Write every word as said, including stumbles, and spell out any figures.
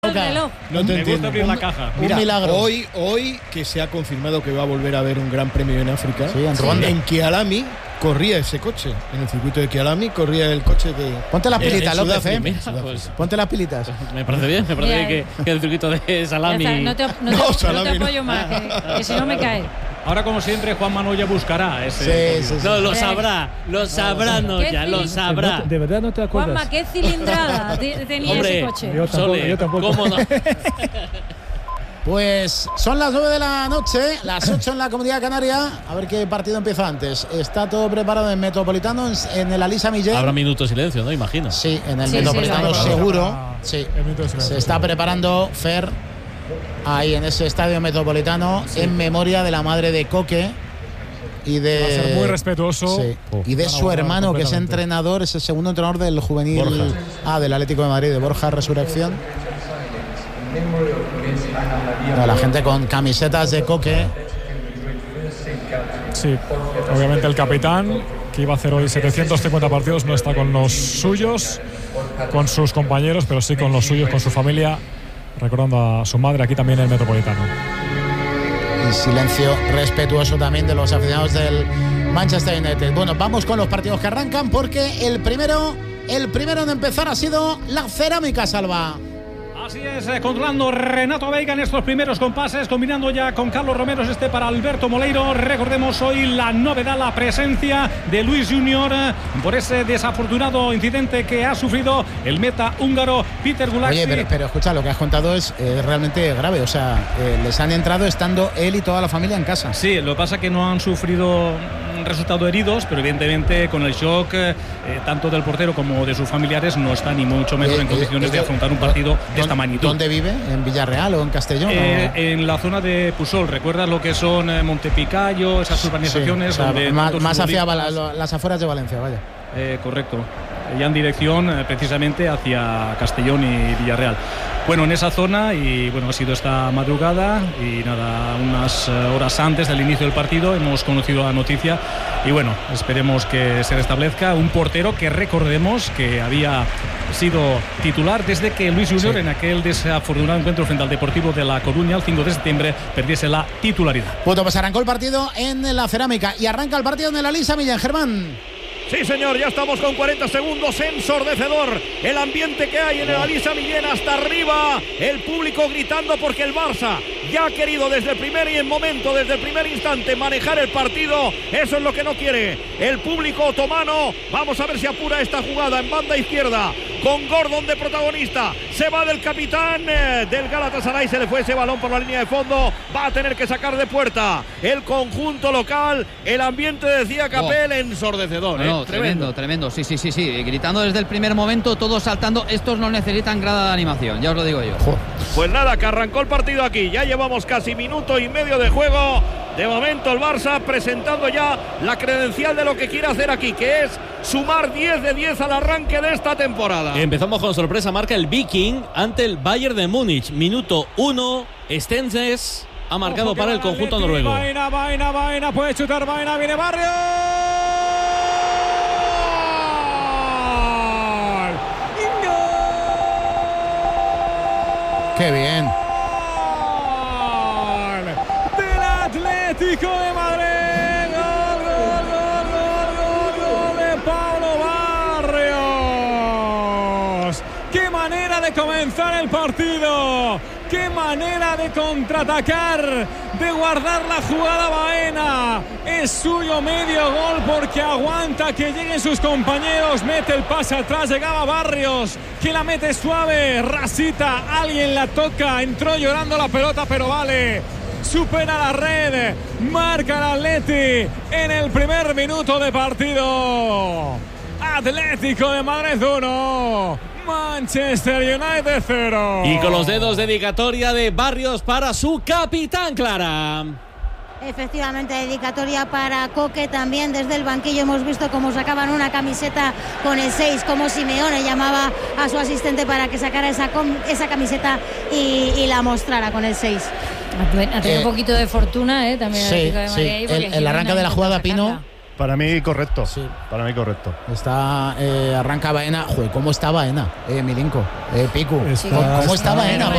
época. No te Me entiendo. gusta abrir la caja. Mira, un milagro. Hoy, hoy que se ha confirmado que va a volver a haber un gran premio en África. Sí, en Ruanda. En Kyalami corría ese coche. En el circuito de Kyalami corría el coche de. Ponte las en- pilitas, en López, Sudáfrica, ¿eh? en Mira, Sudáfrica. pues, Ponte las pilitas. me parece bien, me parece Mira, bien que, que el circuito de salami. Ya está, no te, no te- No, no te salami no. apoyo más, que, que si no me cae. Ahora, como siempre, Juan Manoya buscará ese. Sí, sí, sí. No, lo sabrá, lo sabrá, no, ¿Qué ya lo fin? sabrá. De verdad no te acuerdas. Juanma, ¿qué cilindrada te- tenía Hombre, ese coche? Yo tampoco, Sole, yo tampoco. ¿cómo no? Pues son las nueve de la noche, las ocho en la Comunidad Canaria. A ver qué partido empieza antes. Está todo preparado en Metropolitano, en, en el Alisa Millén. Habrá minuto de silencio, ¿no? Imagino. Sí, en el Sí, Metropolitano sí, lo hay. seguro. Sí. El minuto de silencio. Se está preparando Fer ahí en ese estadio Metropolitano en memoria de la madre de Coque y de Va a ser muy respetuoso. sí, Oh, y de van a su borrar hermano, que es completamente. entrenador, es el segundo entrenador del juvenil Borja. A del Atlético de Madrid, de Borja Resurrección. Bueno, la gente con camisetas de Coque. Sí, obviamente el capitán, que iba a hacer hoy setecientos cincuenta partidos, no está con los suyos, con sus compañeros, pero sí con los suyos, con su familia, recordando a su madre aquí también en el Metropolitano. Y silencio respetuoso también de los aficionados del Manchester United. Bueno, vamos con los partidos que arrancan, porque el primero, el primero en empezar ha sido la Cerámica, Salva. Así es, eh, controlando Renato Veiga en estos primeros compases, combinando ya con Carlos Romero, este para Alberto Moleiro. Recordemos hoy la novedad, la presencia de Luis Junior eh, por ese desafortunado incidente que ha sufrido el meta húngaro Peter Gulaxi. Oye, pero, pero escucha, lo que has contado es eh, realmente grave. O sea, eh, les han entrado estando él y toda la familia en casa. Sí, lo que pasa es que no han sufrido mm, resultado heridos, pero evidentemente con el shock eh, tanto del portero como de sus familiares no está ni mucho menos Eh, en condiciones eh, de eh, afrontar un partido de esta magnitud. ¿Dónde vive? ¿En Villarreal o en Castellón? Eh, ¿O? en la zona de Pusol, ¿recuerdas lo que son eh, Montepicayo, esas urbanizaciones? Sí, o sea, donde más, tantos más hacia futbolistas- Val- las afueras de Valencia, vaya. Eh, correcto. Ya en dirección eh, precisamente hacia Castellón y Villarreal. Bueno, en esa zona, y bueno, ha sido esta madrugada y nada, unas eh, horas antes del inicio del partido hemos conocido la noticia y bueno, esperemos que se restablezca un portero que recordemos que había sido titular desde que Luis Junior, Sí. en aquel desafortunado encuentro frente al Deportivo de La Coruña el cinco de septiembre, perdiese la titularidad. Bueno, pues arrancó el partido en la Cerámica y arranca el partido en el Alisa Millán, Germán. Sí, señor, ya estamos con cuarenta segundos, ensordecedor el ambiente que hay en el Alisa Millén, hasta arriba, el público gritando porque el Barça ya ha querido desde el primer y en momento, desde el primer instante manejar el partido, eso es lo que no quiere el público otomano. Vamos a ver si apura esta jugada en banda izquierda, con Gordon de protagonista, se va del capitán eh, del Galatasaray, se le fue ese balón por la línea de fondo, va a tener que sacar de puerta el conjunto local, el ambiente, decía Capel, ensordecedor. No, eh. no, tremendo, tremendo, sí, sí, sí, sí, gritando desde el primer momento, todos saltando, estos no necesitan grada de animación, ya os lo digo yo. Pues nada, que arrancó el partido aquí, ya llevamos casi minuto y medio de juego. De momento el Barça presentando ya la credencial de lo que quiere hacer aquí, que es sumar diez de diez al arranque de esta temporada. Empezamos con sorpresa, marca el Viking ante el Bayern de Múnich, minuto uno, Stenses ha marcado para el conjunto noruego. Vaina, vaina, vaina, puede chutar, vaina, viene Barrios. Qué bien. Del Atlético de Madrid. Gol, gol, gol, gol, gol, gol de Pablo Barrios. Qué manera de comenzar el partido. Qué manera de contraatacar, de guardar la jugada Baena. Es suyo medio gol porque aguanta que lleguen sus compañeros. Mete el pase atrás, llegaba Barrios, que la mete suave. Rasita, alguien la toca, entró llorando la pelota, pero vale. Supera la red, marca el Atleti en el primer minuto de partido. Atlético de Madrid uno, Manchester United cero. Y con los dedos, dedicatoria de Barrios para su capitán, Clara. Efectivamente, dedicatoria para Coque. También desde el banquillo hemos visto cómo sacaban una camiseta con el seis, como Simeone llamaba a su asistente para que sacara esa, esa camiseta y, y la mostrara con el seis. Ha tenido Eh, un poquito de fortuna, ¿eh? También Sí, el Atlético de sí. Madrid ahí, porque El, si el no, arranque no de la intenta jugada, sacarla. Pino. Para mí correcto. Sí. Para mí correcto. Está, eh, arranca Baena. Joder, ¿cómo está Baena? Eh, Milinko, eh, Piku. Está- ¿Cómo, cómo está está- Baena? Bueno,